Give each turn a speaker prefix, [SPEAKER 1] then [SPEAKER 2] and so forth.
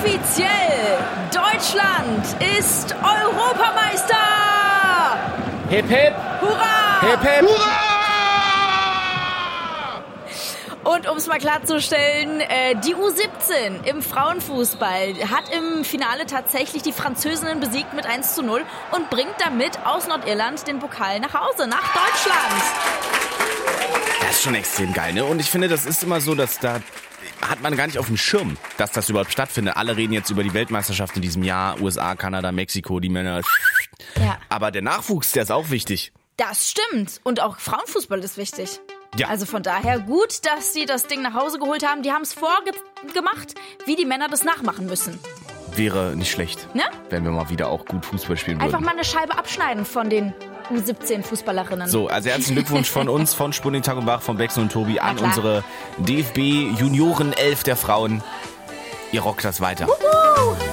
[SPEAKER 1] offiziell, Deutschland ist Europameister!
[SPEAKER 2] Hip, hip!
[SPEAKER 1] Hurra!
[SPEAKER 2] Hip, hip!
[SPEAKER 3] Hurra!
[SPEAKER 1] Und um es mal klarzustellen, die U17 im Frauenfußball hat im Finale tatsächlich die Französinnen besiegt mit 1:0 und bringt damit aus Nordirland den Pokal nach Hause, nach Deutschland.
[SPEAKER 2] Das ist schon extrem geil, ne? Und ich finde, das ist immer so, dass da hat man gar nicht auf dem Schirm, dass das überhaupt stattfindet. Alle reden jetzt über die Weltmeisterschaft in diesem Jahr, USA, Kanada, Mexiko, die Männer.
[SPEAKER 1] Ja.
[SPEAKER 2] Aber der Nachwuchs, der ist auch wichtig.
[SPEAKER 1] Das stimmt. Und auch Frauenfußball ist wichtig.
[SPEAKER 2] Ja.
[SPEAKER 1] Also von daher gut, dass sie das Ding nach Hause geholt haben. Die haben es vorgemacht, wie die Männer das nachmachen müssen.
[SPEAKER 2] Wäre nicht schlecht,
[SPEAKER 1] Ne?
[SPEAKER 2] wenn wir mal wieder auch gut Fußball spielen
[SPEAKER 1] Einfach
[SPEAKER 2] würden.
[SPEAKER 1] mal eine Scheibe abschneiden von den U17-Fußballerinnen.
[SPEAKER 2] So, also herzlichen Glückwunsch von uns, von Spunning Tag und Bach, von Bex und Tobi an
[SPEAKER 1] klar.
[SPEAKER 2] unsere DFB Junioren 11 der Frauen. Ihr rockt das weiter.
[SPEAKER 1] Wuhu!